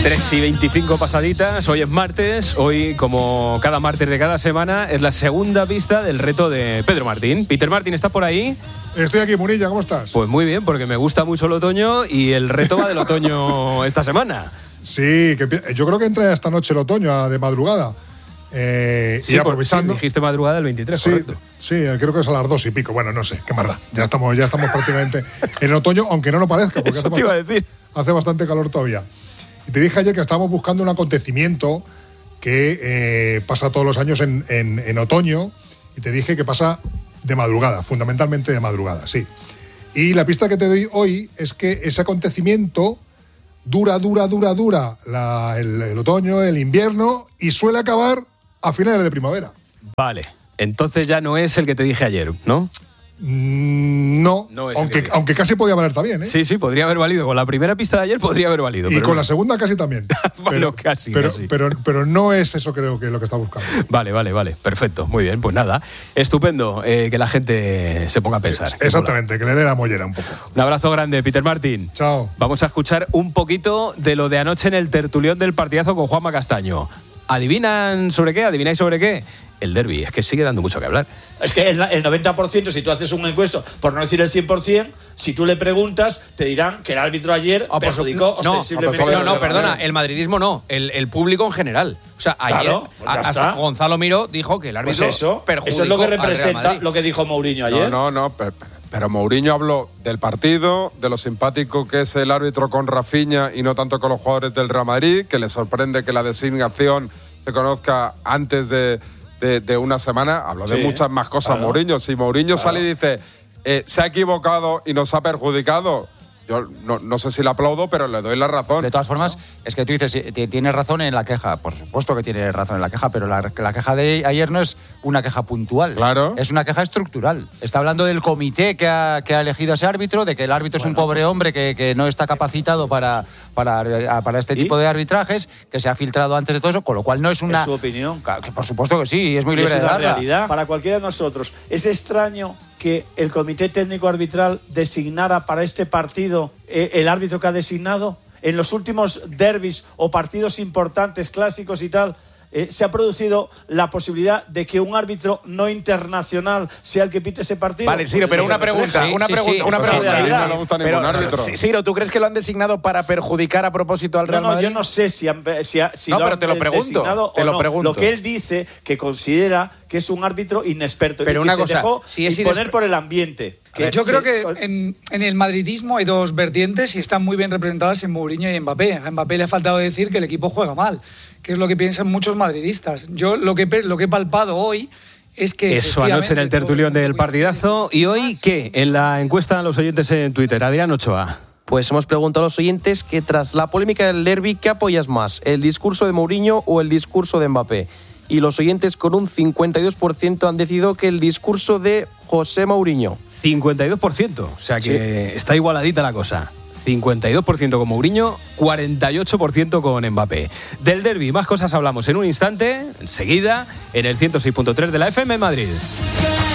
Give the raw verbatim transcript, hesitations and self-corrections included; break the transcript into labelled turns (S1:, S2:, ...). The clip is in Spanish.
S1: tres y veinticinco pasaditas, hoy es martes, hoy como cada martes de cada semana es la segunda pista del reto de Pedro Martín. Peter Martín, ¿estás por ahí?
S2: Estoy aquí, Munilla, ¿cómo estás?
S1: Pues muy bien, porque me gusta mucho el otoño y el reto va del otoño esta semana.
S2: Sí, que yo creo que entra esta noche el otoño de madrugada. Eh,
S1: sí,
S2: y aprovechando.
S1: Sí, dijiste madrugada del veintitrés,
S2: sí,
S1: correcto.
S2: Sí, creo que es a las dos y pico. Bueno, no sé, qué más da. Ya estamos, ya estamos prácticamente en otoño, aunque no lo parezca, porque
S1: Eso
S2: hace,
S1: te iba a
S2: bastante,
S1: decir.
S2: hace bastante calor todavía. Y te dije ayer que estábamos buscando un acontecimiento que eh, pasa todos los años en, en, en otoño, y te dije que pasa de madrugada, fundamentalmente de madrugada, sí. Y la pista que te doy hoy es que ese acontecimiento dura, dura, dura, dura la, el, el otoño, el invierno, y suele acabar a finales de primavera.
S1: Vale, entonces ya no es el que te dije ayer, ¿no?
S2: Mm, no,
S1: no es
S2: aunque, aunque casi podía valer también, ¿eh?
S1: Sí, sí, podría haber valido. Con la primera pista de ayer podría haber valido.
S2: Y
S1: pero
S2: con
S1: no.
S2: la segunda casi también.
S1: bueno,
S2: pero,
S1: casi,
S2: pero,
S1: casi.
S2: Pero, pero, pero no es eso, creo que lo que está buscando.
S1: Vale, vale, vale. Perfecto. Muy bien, pues nada. Estupendo eh, que la gente se ponga a pensar.
S2: Es, exactamente, que le dé la mollera un poco.
S1: Un abrazo grande, Peter Martín.
S2: Chao.
S1: Vamos a escuchar un poquito de lo de anoche en el tertulión del partidazo con Juanma Castaño. ¿Adivinan sobre qué? ¿Adivináis sobre qué? El derbi, es que sigue dando mucho que hablar.
S3: Es que el, el noventa por ciento, si tú haces un encuesto, por no decir el cien por ciento, si tú le preguntas, te dirán que el árbitro ayer
S4: oh,
S3: perjudicó
S4: no,
S3: ostensiblemente.
S4: No, no, no, perdona, el madridismo no, el, el público en general. O sea, ayer
S3: claro, pues
S4: hasta
S3: está.
S4: Gonzalo Miró dijo que el árbitro
S3: pues eso,
S4: perjudicó
S3: eso es lo que
S4: al Real
S3: representa
S4: Madrid.
S3: lo que dijo Mourinho ayer.
S5: No, no, no, pero, pero Mourinho habló del partido, de lo simpático que es el árbitro con Rafinha y no tanto con los jugadores del Real Madrid, que le sorprende que la designación se conozca antes de... De, de una semana, habló de
S3: sí,
S5: muchas más cosas,
S3: claro.
S5: Mourinho. Si Mourinho
S3: claro.
S5: sale y dice, eh, se ha equivocado y nos ha perjudicado, yo no, no sé si le aplaudo, pero le doy la razón.
S6: De todas formas, es que tú dices, tienes razón en la queja. Por supuesto que tienes razón en la queja, pero la, la queja de ayer no es una queja puntual.
S5: Claro.
S6: Es una queja estructural. Está hablando del comité que ha, que ha elegido a ese árbitro, de que el árbitro bueno, es un pobre pues, hombre que, que no está capacitado para, para, para este ¿sí? tipo de arbitrajes, que se ha filtrado antes de todo eso, con lo cual no es una...
S3: ¿Es su opinión?
S6: Que por supuesto que sí, es muy libre
S3: es
S6: de darla.
S3: Realidad. Para cualquiera de nosotros, es extraño que el Comité Técnico Arbitral designara para este partido eh, el árbitro que ha designado. En los últimos derbis o partidos importantes, clásicos y tal, eh, se ha producido la posibilidad de que un árbitro no internacional sea el que pite ese partido.
S7: Vale, Ciro, pero una pregunta,
S4: sí,
S7: una
S4: sí,
S7: pregunta,
S4: sí,
S7: una
S4: sí,
S7: pregunta.
S5: Sí, sí, no le gusta ningún
S7: pero,
S5: árbitro.
S7: Ciro, ¿tú crees que lo han designado para perjudicar a propósito al Real
S3: no, no,
S7: Madrid?
S3: yo no sé si, han, si, si
S7: no,
S3: lo
S7: pero
S3: han
S7: te lo pregunto,
S3: designado
S7: te
S3: o
S7: lo
S3: no.
S7: pregunto.
S3: Lo que él dice que considera que es un árbitro inexperto
S4: pero
S3: y
S4: una
S3: que
S4: cosa,
S3: se dejó
S4: si es
S3: imponer
S4: inesper-
S3: por el ambiente. Que
S8: Yo
S3: se,
S8: creo que en, en el madridismo hay dos vertientes y están muy bien representadas en Mourinho y en Mbappé. A Mbappé le ha faltado decir que el equipo juega mal, que es lo que piensan muchos madridistas. Yo lo que, lo que he palpado hoy es que...
S1: Eso anoche en el tertulión del partidazo. ¿Y hoy qué? En la encuesta a los oyentes en Twitter. Adrián Ochoa.
S9: Pues hemos preguntado a los oyentes que tras la polémica del derbi, ¿qué apoyas más? ¿El discurso de Mourinho o el discurso de Mbappé? Y los oyentes con un cincuenta y dos por ciento han decidido que el discurso de José Mourinho.
S1: cincuenta y dos por ciento. O sea que sí. Está igualadita la cosa. cincuenta y dos por ciento con Mourinho, cuarenta y ocho por ciento con Mbappé. Del derbi, más cosas hablamos en un instante, enseguida, en el ciento seis punto tres de la F M en Madrid.